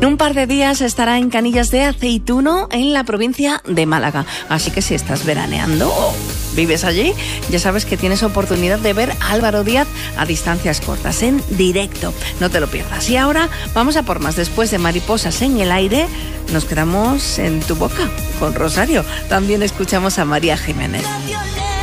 En un par de días estará en Canillas de Aceituno, en la provincia de Málaga. Así que si estás veraneando o vives allí, ya sabes que tienes oportunidad de ver a Álvaro Díaz a distancias cortas, en directo. No te lo pierdas. Y ahora vamos a por más. Después de Mariposas en el aire, nos quedamos en tu boca con Rosario. También escuchamos a María Jiménez.